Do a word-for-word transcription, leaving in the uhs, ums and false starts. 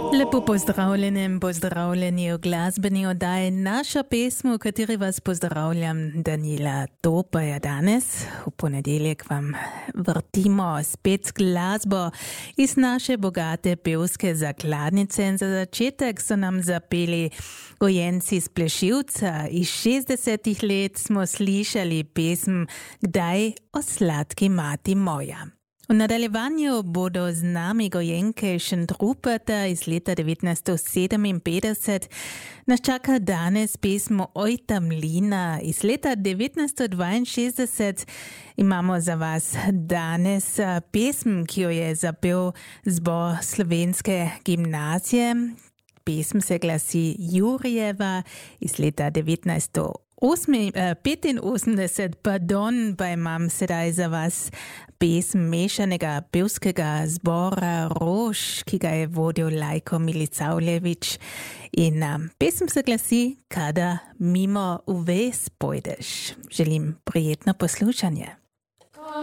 Lepo pozdravljenem, pozdravljeni v glasbeni oddaji Naša pesma, v kateri vas pozdravljam, Daniela Topaja. Danes, v ponedeljek, vam vrtimo spet glasbo iz naše bogate pevske zakladnice. In za začetek so nam zapeli gojenci iz Plešivca. Iz šestdesetih let smo slišali pesem Kdaj o sladki mati moja. V nadaljevanju bodo z nami gojenke Šentrupperta iz leta devetnajststo sedeminpetdeset. Nas čaka danes pesmo Ojta Mlina iz leta devetnajststo dvainšestdeset. Imamo za vas danes pesem, ki jo je zapel zbor Slovenske gimnazije. Pesem se glasi Jurijeva iz leta devetnajststo petinosemdeset, pardon, pa imam sedaj za vas pesem mešanega pevskega zbora Rož, ki ga je vodil Lajko Milicavljević. In um, pesem se glasi Kada mimo uves pojdeš. Želim prijetno poslušanje.